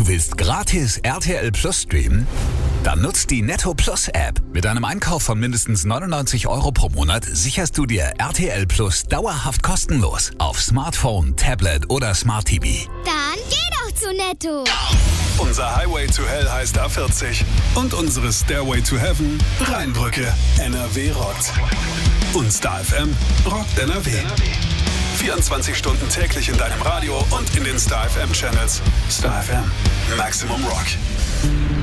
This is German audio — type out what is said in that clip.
Du willst gratis RTL Plus streamen? Dann nutzt die Netto Plus App. Mit einem Einkauf von mindestens 99 € pro Monat sicherst du dir RTL Plus dauerhaft kostenlos auf Smartphone, Tablet oder Smart TV. Dann geh doch zu Netto. Unser Highway to Hell heißt A40 und unsere Stairway to Heaven Rheinbrücke. NRW rockt. Und Star FM rockt NRW. 24 Stunden täglich in deinem Radio und in den Star FM Channels. Star FM, Maximum Rock.